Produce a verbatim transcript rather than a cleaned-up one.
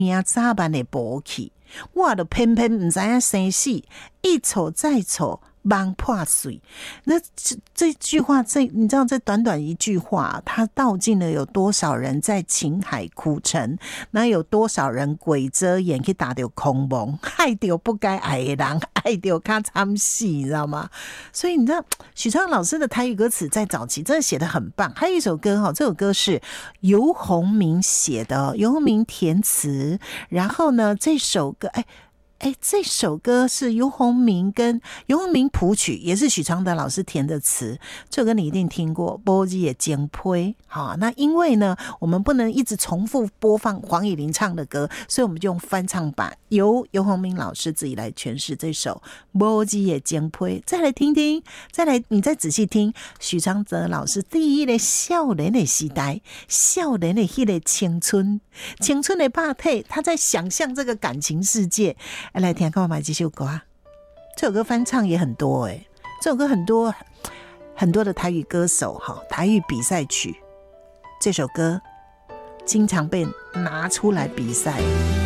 听早班的无去，我就偏偏不知道生死，一错再错。忙破碎，那这这句话，这你知道，这短短一句话，它道尽了有多少人在情海苦沉，那有多少人鬼遮眼去打到空蒙，害到不该爱的人，爱到他惨死，你知道吗？所以你知道，许昌老师的台语歌词在早期真的写得很棒。还有一首歌哈，这首歌是游鸿明写的，游鸿明填词，然后呢，这首歌哎。哎，这首歌是游鸿明跟游鸿明谱曲，也是许常德老师填的词。这首歌你一定听过，波基也简配。好，那因为呢，我们不能一直重复播放黄以玲唱的歌，所以我们就用翻唱版，由游鸿明老师自己来诠释这首波基也简配。再来听听，再来你再仔细听许常德老师第一个少年的时代，少年的那个青春，青春的霸体，他在想象这个感情世界。来听看我买这首歌啊，这首歌翻唱也很多哎、欸，这首歌很多很多的台语歌手哈，台语比赛曲，这首歌经常被拿出来比赛。